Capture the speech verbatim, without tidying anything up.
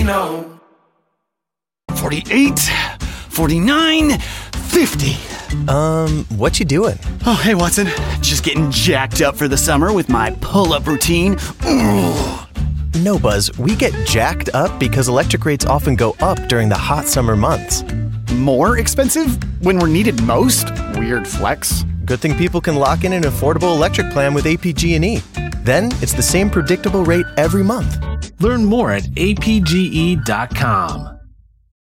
No. forty-eight, forty-nine, fifty. Um, what you doing? Oh, hey, Watson. Just getting jacked up for the summer with my pull-up routine. Ooh. No, Buzz, we get jacked up because electric rates often go up during the hot summer months. More expensive when we're needed most? Weird flex. Good thing people can lock in an affordable electric plan with A P G and E. Then it's the same predictable rate every month. Learn more at A P G E dot com.